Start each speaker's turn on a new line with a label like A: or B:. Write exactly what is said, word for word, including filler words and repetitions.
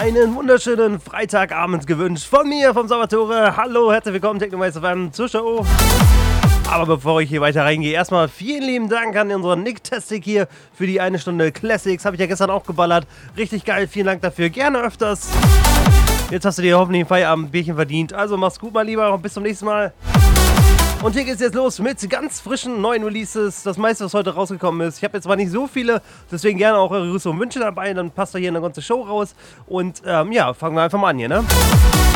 A: einen wunderschönen Freitagabend gewünscht von mir, vom Salvatore. Hallo, herzlich willkommen, Technomeister beim zur Show. Aber bevor ich hier weiter reingehe, erstmal vielen lieben Dank an unseren Nick Testic hier für die eine Stunde Classics. Habe ich ja gestern auch geballert. Richtig geil, vielen Dank dafür. Gerne öfters. Jetzt hast du dir hoffentlich ein Feierabendbierchen verdient. Also mach's gut, mal lieber, und bis zum nächsten Mal. Und hier geht's jetzt los mit ganz frischen neuen Releases. Das meiste, was heute rausgekommen ist. Ich habe jetzt zwar nicht so viele, deswegen gerne auch eure Grüße und Wünsche dabei. Dann passt da hier eine ganze Show raus. Und ähm, ja, fangen wir einfach mal an hier, ne?